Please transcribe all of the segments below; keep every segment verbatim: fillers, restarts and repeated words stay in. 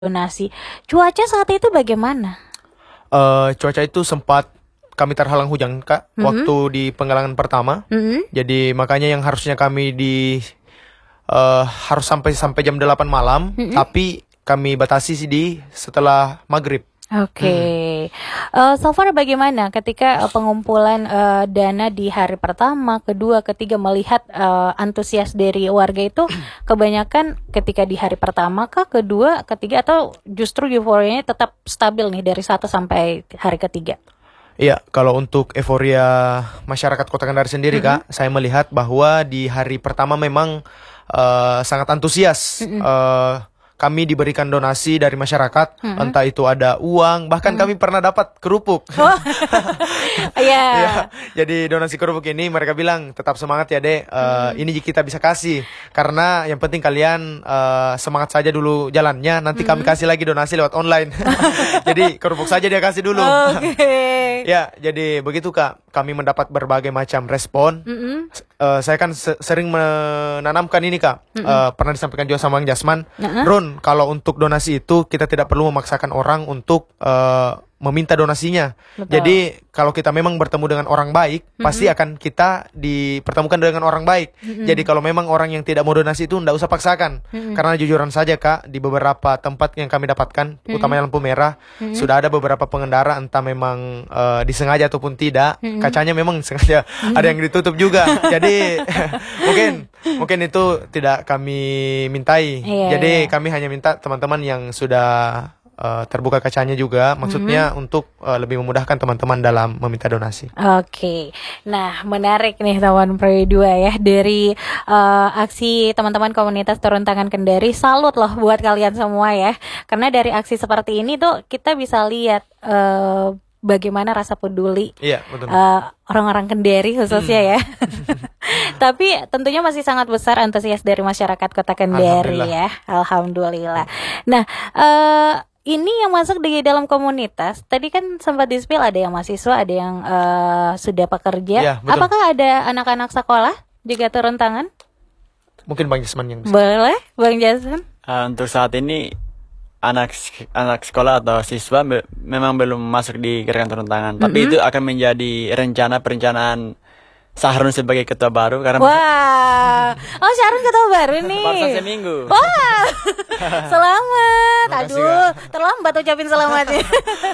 donasi. Cuaca saat itu bagaimana? Eh, cuaca itu sempat kami terhalang hujan, Kak, Mhm. waktu di penggalangan pertama. Mhm. Jadi makanya yang harusnya kami di eh, harus sampai sampai jam delapan malam, Mhm. tapi kami batasi sih di setelah maghrib. Oke, Eh, so far bagaimana ketika eh, pengumpulan eh, dana di hari pertama, kedua, ketiga melihat eh, antusias dari warga itu kebanyakan ketika di hari pertama kah, kedua, ketiga atau justru euforianya tetap stabil nih dari satu sampai hari ketiga? Iya, kalau untuk euforia masyarakat Kota Kendari sendiri, Kak, saya melihat bahwa di hari pertama memang eh, sangat antusias. Eh, kami diberikan donasi dari masyarakat, entah itu ada uang, bahkan kami pernah dapat kerupuk. Iya. Ya, jadi donasi kerupuk ini mereka bilang tetap semangat ya Dek. Eh, Ini kita bisa kasih karena yang penting kalian eh, semangat saja dulu jalannya. Nanti kami kasih lagi donasi lewat online. Jadi kerupuk saja dia kasih dulu. Oke. Ya, jadi begitu Kak. Kami mendapat berbagai macam respon. Mm-mm. Eh, saya kan se- sering menanamkan ini Kak. Eh, pernah disampaikan juga sama Bang Jasman. Uh-uh. Ron, kalau untuk donasi itu kita tidak perlu memaksakan orang untuk eh, meminta donasinya. Betul. Jadi kalau kita memang bertemu dengan orang baik, pasti akan kita dipertemukan dengan orang baik. Jadi kalau memang orang yang tidak mau donasi itu tidak usah paksakan. Karena jujuran saja Kak, di beberapa tempat yang kami dapatkan, utamanya lampu merah, sudah ada beberapa pengendara entah memang eh, disengaja ataupun tidak, kacanya memang sengaja ada yang ditutup juga. Jadi mungkin mungkin itu tidak kami mintai. Iya, Jadi iya. kami hanya minta teman-teman yang sudah eh, terbuka kacanya juga, maksudnya untuk eh, lebih memudahkan teman-teman dalam meminta donasi. Oke, nah menarik nih teman Pro dua ya dari eh, aksi teman-teman komunitas turun tangan Kendari. Salut loh buat kalian semua ya, karena dari aksi seperti ini tuh kita bisa lihat eh, bagaimana rasa peduli Iya, betul. eh, orang-orang Kendari khususnya ya. Tapi tentunya masih sangat besar antusias dari masyarakat Kota Kendari Alhamdulillah. ya. Alhamdulillah. Nah, eh ini yang masuk di dalam komunitas. Tadi kan sempat di-spill ada yang mahasiswa, ada yang eh, sudah pekerja. Iya, betul. Apakah ada anak-anak sekolah juga turun tangan? Mungkin Bang Jasman yang bisa. Boleh, Bang Jason? Uh, untuk saat ini anak anak sekolah atau siswa be- memang belum masuk di gerakan turun tangan, tapi itu akan menjadi rencana perencanaan Sahrun sebagai ketua baru karena Wah, oh Sharon ketua baru nih. baru saja seminggu. Wah, selamat. Makasih, Aduh, terlambat ucapin selamatnya.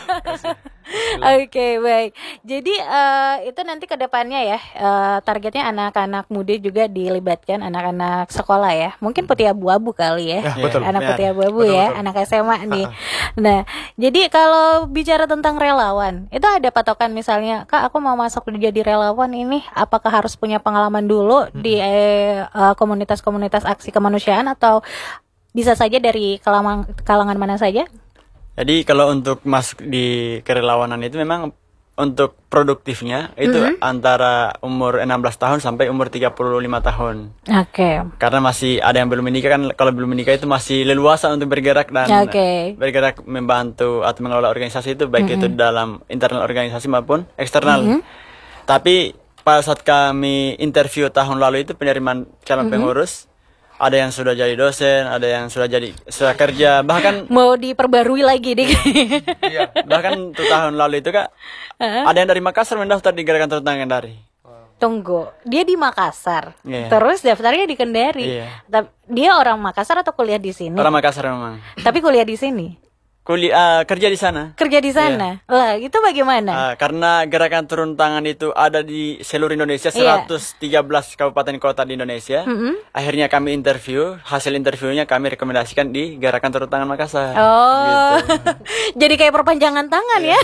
Oke, baik. Jadi eh, itu nanti ke depannya ya, eh, targetnya anak-anak muda juga dilibatkan, anak-anak sekolah ya. Mungkin putih abu-abu kali ya. Ya, betul. Anak Benar. putih abu-abu Betul, ya, betul. anak S M A nih. Nah, jadi kalau bicara tentang relawan, itu ada patokan misalnya, Kak, aku mau masuk jadi relawan ini, apakah harus punya pengalaman dulu di eh, eh, komunitas-komunitas aksi kemanusiaan atau bisa saja dari kalangan kalangan mana saja? Jadi kalau untuk masuk di kerelawanan itu memang untuk produktifnya itu antara umur enam belas tahun sampai umur tiga puluh lima tahun. Oke. Karena masih ada yang belum menikah kan, kalau belum menikah itu masih leluasa untuk bergerak dan Oke. bergerak membantu atau mengelola organisasi itu baik itu dalam internal organisasi maupun eksternal. Tapi pada saat kami interview tahun lalu itu penerimaan calon pengurus, ada yang sudah jadi dosen, ada yang sudah jadi sudah kerja, bahkan Mau diperbarui lagi deh. Iya. bahkan tuh tahun lalu itu Kak, ada yang dari Makassar mendaftar di gerakan turun tangan Kendari. Tunggu, dia di Makassar, Iya. terus daftarnya di Kendari. Iya. Tapi dia orang Makassar atau kuliah di sini? Orang Makassar memang. Tapi kuliah di sini, Kuliah kerja di sana. kerja di sana. Lah, itu bagaimana? Ah, karena gerakan turun tangan itu ada di seluruh Indonesia, Iya. seratus tiga belas kabupaten kota di Indonesia. Akhirnya kami interview, hasil interviewnya kami rekomendasikan di gerakan turun tangan Makassar. Oh, Gitu. jadi kayak perpanjangan tangan ya?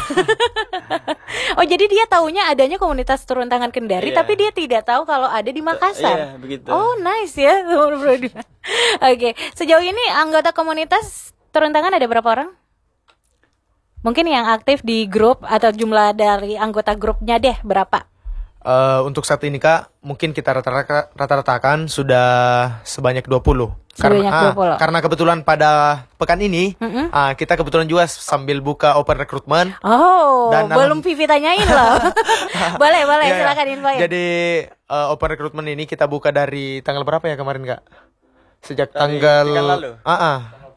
Oh, jadi dia taunya adanya komunitas turun tangan Kendari, Iya. tapi dia tidak tahu kalau ada di Makassar. Iya, begitu. Oh, nice ya, teman Bro dua. Oke, sejauh ini anggota komunitas turun tangan ada berapa orang? Mungkin yang aktif di grup atau jumlah dari anggota grupnya deh berapa? Eh, untuk saat ini Kak, mungkin kita rata-rata rata-ratakan sudah sebanyak dua puluh. Sebanyak Karena, dua puluh. ah, karena kebetulan pada pekan ini ah, kita kebetulan juga sambil buka open recruitment. Oh, Dan belum alam- Vivi tanyain loh. boleh, boleh, Iya, iya. silakan info ya. Jadi eh, open recruitment ini kita buka dari tanggal berapa ya kemarin Kak? Sejak Dari tanggal pekan lalu. Ah, ah.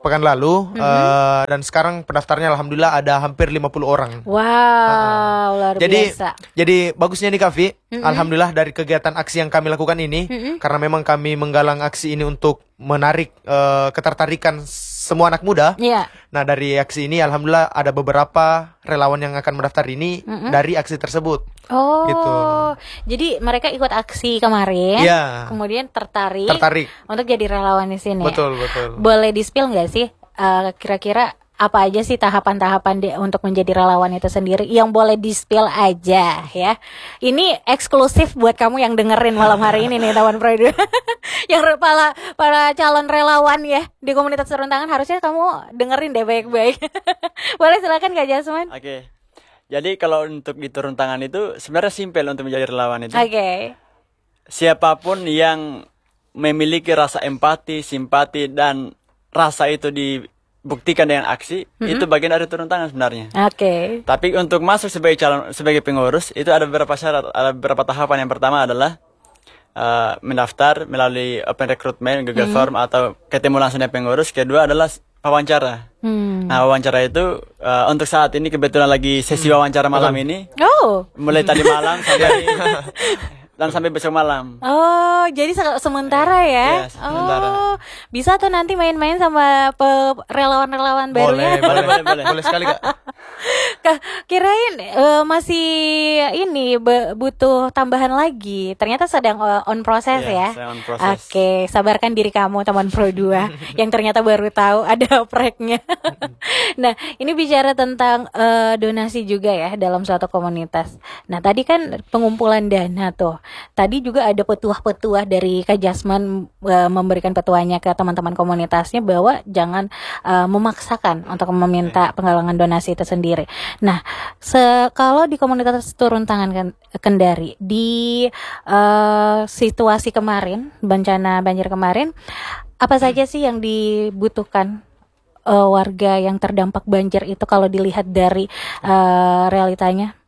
pekan lalu mm-hmm. uh, dan sekarang pendaftarnya alhamdulillah ada hampir lima puluh orang. Wow, uh-huh. luar jadi, biasa. Jadi bagusnya nih Kavi, mm-hmm. alhamdulillah dari kegiatan aksi yang kami lakukan ini, mm-hmm. karena memang kami menggalang aksi ini untuk menarik uh, ketertarikan semua anak muda. Yeah. Nah dari aksi ini alhamdulillah ada beberapa relawan yang akan mendaftar ini mm-hmm. dari aksi tersebut. Oh, gitu. Jadi mereka ikut aksi kemarin, yeah. kemudian tertarik, tertarik untuk jadi relawan di sini. Betul betul. Boleh di-spill nggak sih uh, kira-kira apa aja sih tahapan-tahapan di, untuk menjadi relawan itu sendiri yang boleh di-spill aja ya. Ini eksklusif buat kamu yang dengerin malam hari ini nih Taman Pro dua. Yang para para calon relawan ya di komunitas turun tangan harusnya kamu dengerin deh baik-baik. Boleh silakan Kak Jasman. Oke. Okay. Jadi kalau untuk di turun tangan itu sebenarnya simpel untuk menjadi relawan itu. Oke. Okay. Siapapun yang memiliki rasa empati, simpati dan rasa itu dibuktikan dengan aksi, mm-hmm. itu bagian dari turun tangan sebenarnya. Oke. Okay. Tapi untuk masuk sebagai calon sebagai pengurus itu ada beberapa syarat, ada beberapa tahapan. Yang pertama adalah uh, mendaftar melalui open recruitment, Google mm-hmm. Form atau ketemu langsung dengan pengurus. Kedua adalah wawancara. Hmm. Nah wawancara itu uh, untuk saat ini kebetulan lagi sesi wawancara malam hmm. ini. Oh. Mulai tadi malam sampai dan sampai besok malam. Oh, jadi se- sementara ya? Ya, sementara. Oh, bisa tuh nanti main-main sama pe- relawan-relawan barunya. Boleh, boleh, boleh, boleh, boleh sekali Kak. Kirain uh, masih ini be- butuh tambahan lagi. Ternyata sedang uh, on proses ya. ya. On proses. Oke, sabarkan diri kamu Taman Pro dua yang ternyata baru tahu ada opreknya. Nah, ini bicara tentang uh, donasi juga ya dalam suatu komunitas. Nah, tadi kan pengumpulan dana tuh. Tadi juga ada petuah-petuah dari Kak Jasman uh, memberikan petuahnya ke teman-teman komunitasnya bahwa jangan uh, memaksakan untuk meminta penggalangan donasi itu sendiri. Nah, se- kalau di komunitas turun tangan Kendari di uh, situasi kemarin, bencana banjir kemarin, apa saja sih yang dibutuhkan uh, warga yang terdampak banjir itu kalau dilihat dari uh, realitanya?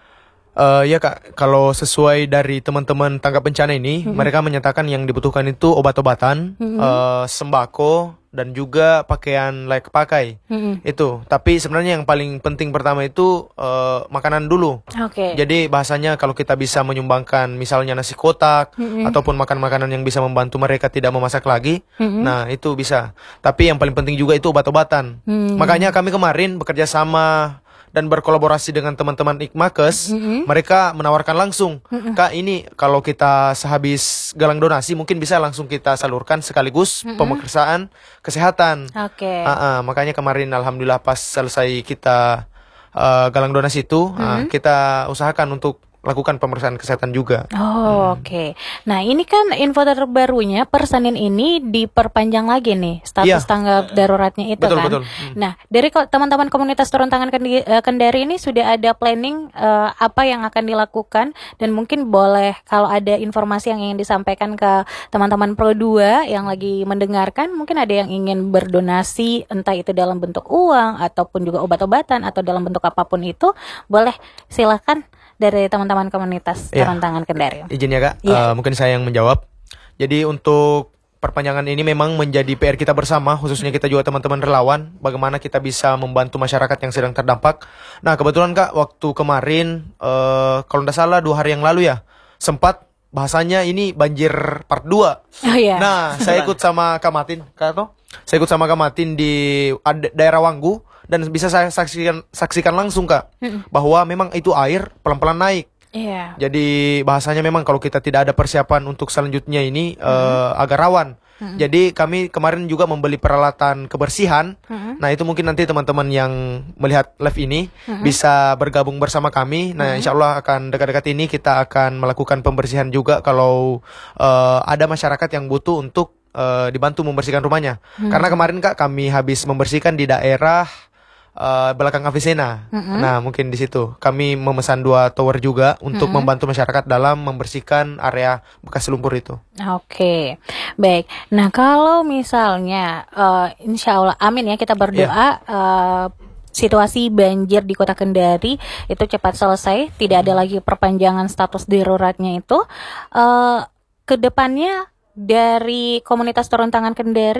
Uh, ya Kak, kalau sesuai dari teman-teman tanggap bencana ini, mm-hmm. mereka menyatakan yang dibutuhkan itu obat-obatan, mm-hmm. uh, sembako, dan juga pakaian layak pakai. Mm-hmm. Itu. Tapi sebenarnya yang paling penting pertama itu uh, makanan dulu. Oke. Okay. Jadi bahasanya kalau kita bisa menyumbangkan misalnya nasi kotak, mm-hmm. ataupun makan-makanan yang bisa membantu mereka tidak memasak lagi, mm-hmm. nah itu bisa. Tapi yang paling penting juga itu obat-obatan. Mm-hmm. Makanya kami kemarin bekerja sama dan berkolaborasi dengan teman-teman Ikmakes, mm-hmm. mereka menawarkan langsung, mm-hmm. Kak ini kalau kita sehabis galang donasi mungkin bisa langsung kita salurkan sekaligus mm-hmm. pemeriksaan kesehatan. Oke. Okay. Uh-uh, makanya kemarin alhamdulillah pas selesai kita uh, galang donasi itu, mm-hmm. uh, kita usahakan untuk lakukan pemeriksaan kesehatan juga. Oh, hmm. oke. Okay. Nah, ini kan info terbarunya per Senin ini diperpanjang lagi nih status ya. Tanggap daruratnya itu betul, kan. Betul. Hmm. Nah, dari ko- teman-teman komunitas turun tangan Kendari ini sudah ada planning uh, apa yang akan dilakukan dan mungkin boleh kalau ada informasi yang ingin disampaikan ke teman-teman Pro dua yang lagi mendengarkan, mungkin ada yang ingin berdonasi entah itu dalam bentuk uang ataupun juga obat-obatan atau dalam bentuk apapun itu, boleh silakan dari teman-teman komunitas ya. Turun Tangan Kendari. Izin ya Kak, ya. Uh, mungkin saya yang menjawab. Jadi untuk perpanjangan ini memang menjadi P R kita bersama, khususnya kita juga teman-teman relawan, bagaimana kita bisa membantu masyarakat yang sedang terdampak. Nah kebetulan Kak, waktu kemarin, uh, kalau tidak salah dua hari yang lalu ya, sempat bahasanya ini banjir part dua. Oh, iya. Nah saya ikut sama Kak Matin, Kak Ato? Saya ikut sama Kak Matin di ad- daerah Wanggu. Dan bisa saya saksikan saksikan langsung Kak, mm-mm. bahwa memang itu air pelan-pelan naik. Yeah. Jadi bahasanya memang kalau kita tidak ada persiapan untuk selanjutnya ini mm-hmm. uh, agak rawan. Mm-hmm. Jadi kami kemarin juga membeli peralatan kebersihan. Mm-hmm. Nah itu mungkin nanti teman-teman yang melihat live ini mm-hmm. bisa bergabung bersama kami. Nah mm-hmm. insya Allah akan dekat-dekat ini kita akan melakukan pembersihan juga kalau uh, ada masyarakat yang butuh untuk uh, dibantu membersihkan rumahnya. Mm-hmm. Karena kemarin Kak kami habis membersihkan di daerah Uh, belakang Avicenna. Mm-hmm. Nah mungkin di situ kami memesan dua tower juga untuk mm-hmm. membantu masyarakat dalam membersihkan area bekas lumpur itu. Oke, okay. Baik. Nah kalau misalnya uh, insya Allah, amin ya kita berdoa yeah. uh, situasi banjir di Kota Kendari itu cepat selesai, tidak ada lagi perpanjangan status daruratnya itu. Uh, kedepannya dari komunitas Turun Tangan Kendari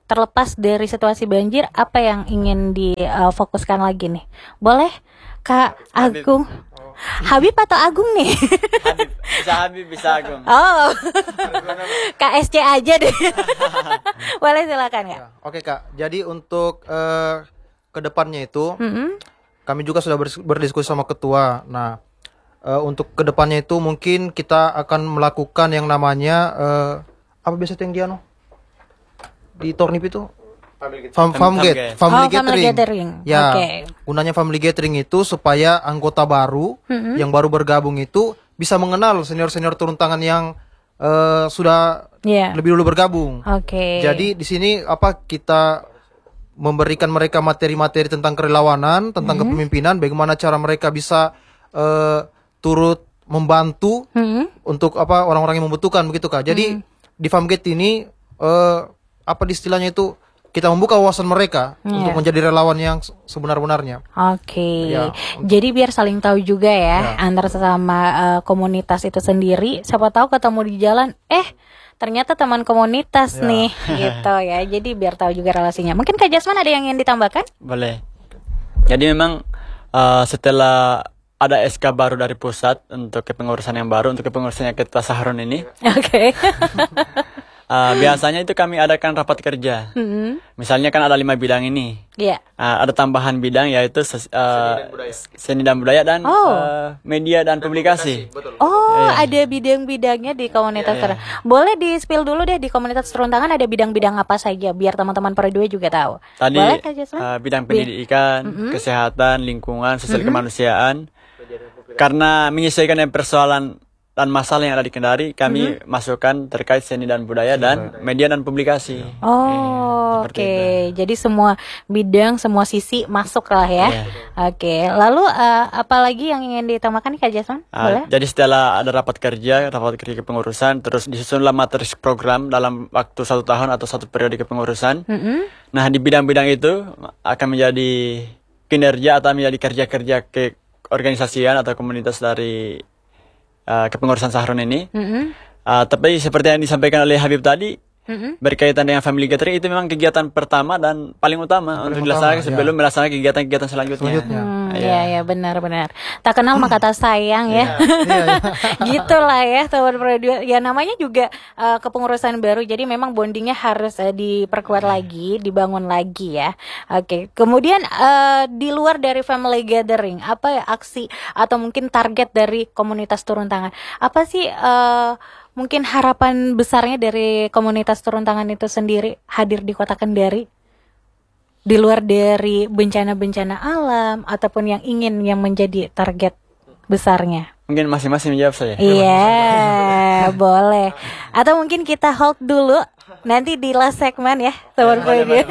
terlepas dari situasi banjir, apa yang ingin difokuskan lagi nih? Boleh Kak Agung? Habib atau Agung nih? Habib, bisa Habib, bisa Agung. Oh, K S C aja deh. Boleh, silakan Kak. Ya, oke Kak, jadi untuk uh, kedepannya itu Mm-hmm. kami juga sudah bers- berdiskusi sama ketua. Nah, uh, untuk kedepannya itu mungkin kita akan melakukan yang namanya uh, apa biasa yang dia no di Tornip itu Fam Famgate, Famgate. family Oh, family gathering. gathering. Ya, Oke. gunanya family gathering itu supaya anggota baru Mm-hmm. yang baru bergabung itu bisa mengenal senior-senior turun tangan yang uh, sudah Iya. lebih dulu bergabung. Oke. Jadi di sini apa kita memberikan mereka materi-materi tentang kerelawanan, tentang Mm-hmm. kepemimpinan, bagaimana cara mereka bisa uh, turut membantu Mm-hmm. untuk apa orang-orang yang membutuhkan begitu Kak. Jadi di Famgate ini uh, apa di istilahnya itu kita membuka wawasan mereka Iya. untuk menjadi relawan yang se- sebenar-benarnya. Oke, Ya. jadi biar saling tahu juga ya, Ya. antar sesama uh, komunitas itu sendiri. Siapa tahu ketemu di jalan, eh ternyata teman komunitas Ya. nih, gitu ya. Jadi biar tahu juga relasinya. Mungkin Kak Jasman ada yang ingin ditambahkan? Boleh. Jadi memang uh, setelah ada S K baru dari pusat untuk kepengurusan yang baru, untuk kepengurusannya Ketua Sahrun ini, Oke. uh, biasanya itu kami adakan rapat kerja. Mm-mm. Misalnya kan ada lima bidang ini. Iya. Uh, ada tambahan bidang yaitu ses- uh, seni dan budaya dan Oh. uh, media dan publikasi. Oh, Iya. ada bidang-bidangnya di komunitas Iya, turun. Boleh di-spill dulu deh di komunitas turun tangan ada bidang-bidang apa saja biar teman-teman per dua juga tahu. Tadi Boleh Kak Jasman? uh, bidang pendidikan, kesehatan, lingkungan, sosial kemanusiaan. Karena menyesuaikan dengan persoalan dan masalah yang ada di Kendari, kami masukkan terkait seni dan budaya dan media dan publikasi. Oh, seperti oke. Jadi semua bidang, semua sisi masuk lah ya. Iya. Oke. Lalu eh, apa lagi yang ingin ditambahkan Kak Jasman? Ah, Boleh? jadi setelah ada rapat kerja, rapat kerja kepengurusan, terus disusunlah materi program dalam waktu satu tahun atau satu periode kepengurusan. Mm-mm. Nah, di bidang-bidang itu akan menjadi kinerja atau menjadi kerja-kerja ke organisasian atau komunitas dari uh, kepengurusan Sahrun ini. Mm-mm. Uh, tapi seperti yang disampaikan oleh Habib tadi, Mm-mm. berkaitan dengan family gathering itu memang kegiatan pertama dan paling utama untuk dilaksanakan utama, sebelum melaksanakan kegiatan-kegiatan selanjutnya. Selanjutnya. Hmm, Iya. ya ya benar-benar. Tak kenal maka tak sayang ya. Gitulah ya teman produk. Ya namanya juga eh, kepengurusan baru. Jadi memang bondingnya harus eh, diperkuat lagi, dibangun lagi ya. Oke. Kemudian eh, di luar dari family gathering, apa ya aksi atau mungkin target dari komunitas turun tangan? Apa sih eh, mungkin harapan besarnya dari komunitas turun tangan itu sendiri hadir di Kota Kendari? Di luar dari bencana-bencana alam ataupun yang ingin yang menjadi target besarnya. Mungkin masing-masing menjawab saja. Iya, boleh. Atau mungkin kita hold dulu nanti di last segmen ya, teman Pro dua.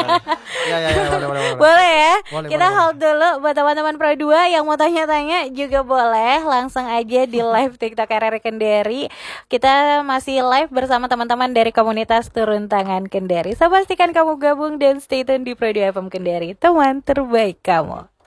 Ya ya ya boleh boleh. boleh. Boleh ya? Boleh, Kita boleh, hold dulu buat teman-teman Pro dua yang mau tanya-tanya juga boleh langsung aja di live TikTok R R Kendari. Kita masih live bersama teman-teman dari komunitas turun tangan Kendari. So pastikan kamu gabung dan stay tune di Pro dua F M Kendari, teman terbaik kamu.